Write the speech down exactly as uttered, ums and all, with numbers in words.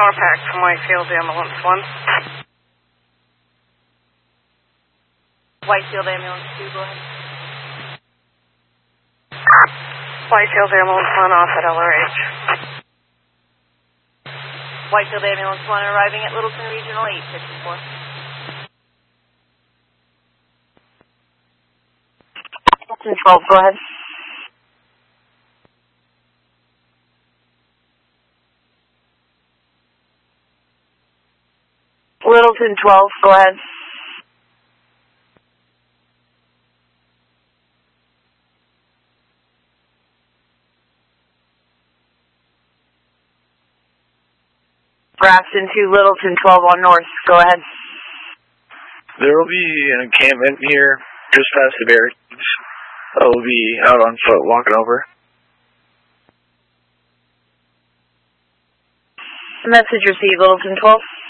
Norpac from Whitefield, ambulance one. Whitefield ambulance two, go ahead. Whitefield ambulance one off at L R H. Whitefield ambulance one arriving at Littleton Regional eight fifty-four. Littleton twelve, go ahead. Littleton twelve, go ahead. Grafton two, Littleton twelve on north, go ahead. There will be an encampment here just past the barricades. I will be out on foot walking over. Message received, Littleton twelve.